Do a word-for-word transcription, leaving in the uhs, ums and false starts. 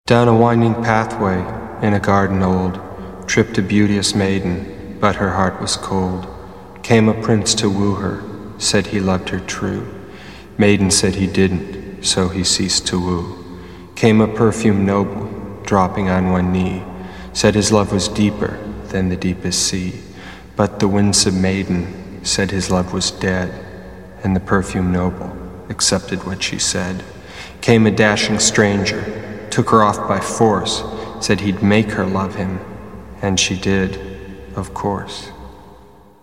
Down a winding pathway in a garden old tripped a beauteous maiden, but her heart was cold. Came a prince to woo her, said he loved her true. Maiden said he didn't, so he ceased to woo. Came a perfumed noble, dropping on one knee, said his love was deeper than the deepest sea. But the winsome maiden said his love was dead, and the perfumed noble accepted what she said. Came a dashing stranger, took her off by force, said he'd make her love him, and she did, of course.